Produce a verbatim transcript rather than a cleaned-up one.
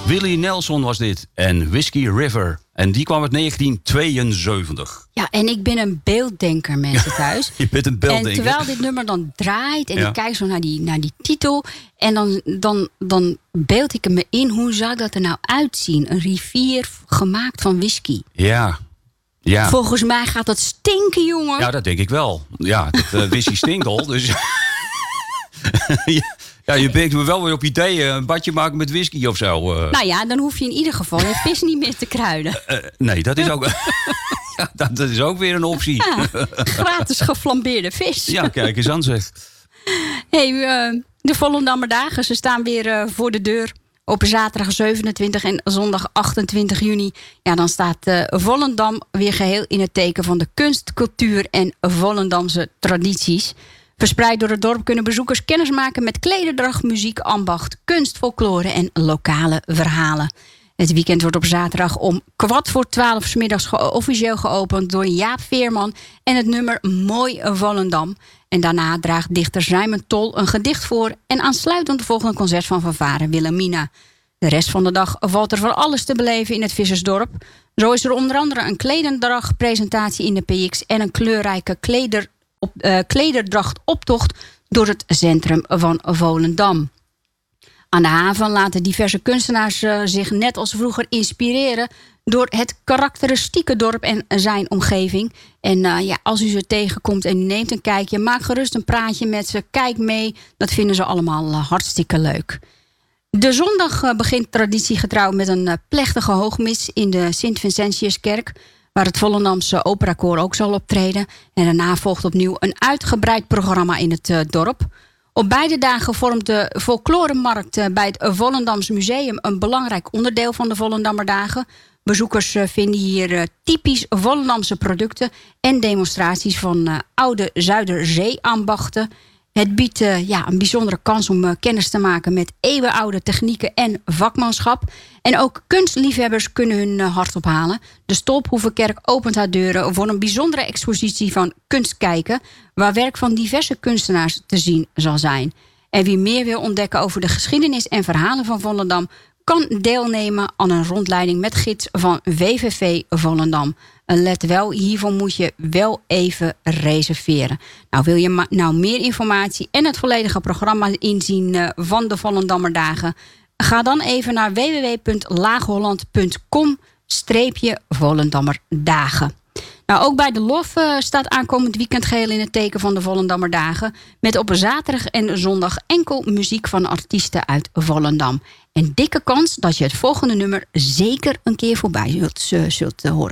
Willie Nelson was dit. En Whiskey River. En die kwam uit negentien tweeënzeventig. Ja, en ik ben een beelddenker, mensen thuis. Je bent een beelddenker. En terwijl dit nummer dan draait en ja. ik kijk zo naar die, naar die titel... en dan, dan, dan beeld ik me in, hoe zou dat er nou uitzien? Een rivier gemaakt van whisky. Ja, ja. Volgens mij gaat dat stinken, jongen. Ja, dat denk ik wel. Ja, dat uh, whisky stinkt al, dus... ja. Ja, je brengt me wel weer op ideeën. Een badje maken met whisky of zo. Uh. Nou ja, dan hoef je in ieder geval je vis niet meer te kruiden. Uh, nee, dat is ook... ja, dat, dat is ook weer een optie. Ja, gratis geflambeerde vis. Ja, kijk eens aan zeg. Hey, uh, de Volendammer dagen, ze staan weer uh, voor de deur. Op zaterdag zevenentwintig en zondag achtentwintig juni. Ja, dan staat uh, Volendam weer geheel in het teken van de kunst, cultuur en Volendamse tradities. Verspreid door het dorp kunnen bezoekers kennis maken met klederdracht, muziek, ambacht, kunst, folklore en lokale verhalen. Het weekend wordt op zaterdag om kwart voor twaalf 's middags ge- officieel geopend door Jaap Veerman en het nummer Mooi Volendam. En daarna draagt dichter Simon Tol een gedicht voor en aansluitend volgt een concert van fanfare Wilhelmina. De rest van de dag valt er van alles te beleven in het Vissersdorp. Zo is er onder andere een kledendrachtpresentatie in de P X en een kleurrijke kleder Op, uh, klederdrachtoptocht door het centrum van Volendam. Aan de haven laten diverse kunstenaars uh, zich net als vroeger inspireren door het karakteristieke dorp en zijn omgeving. En uh, ja, als u ze tegenkomt en u neemt een kijkje, maak gerust een praatje met ze, kijk mee. Dat vinden ze allemaal uh, hartstikke leuk. De zondag uh, begint traditiegetrouw met een uh, plechtige hoogmis in de Sint-Vincentiuskerk, waar het Volendamse Operakoor ook zal optreden. En daarna volgt opnieuw een uitgebreid programma in het uh, dorp. Op beide dagen vormt de folkloremarkt uh, bij het Volendams Museum een belangrijk onderdeel van de Volendammerdagen. Bezoekers uh, vinden hier uh, typisch Volendamse producten en demonstraties van uh, oude Zuiderzee-ambachten. Het biedt uh, ja, een bijzondere kans om uh, kennis te maken met eeuwenoude technieken en vakmanschap. En ook kunstliefhebbers kunnen hun uh, hart ophalen. De Stolphoevenkerk opent haar deuren voor een bijzondere expositie van kunstkijken, waar werk van diverse kunstenaars te zien zal zijn. En wie meer wil ontdekken over de geschiedenis en verhalen van Volendam, kan deelnemen aan een rondleiding met gids van W V V Volendam. Let wel, hiervoor moet je wel even reserveren. Nou, wil je ma- nou meer informatie en het volledige programma inzien uh, van de Volendammerdagen? Ga dan even naar w w w punt laagholland punt com streepje Volendammerdagen. Nou, ook bij de Lof uh, staat aankomend weekend geheel in het teken van de Volendammerdagen. Met op zaterdag en zondag enkel muziek van artiesten uit Volendam. En dikke kans dat je het volgende nummer zeker een keer voorbij zult, uh, zult uh, horen.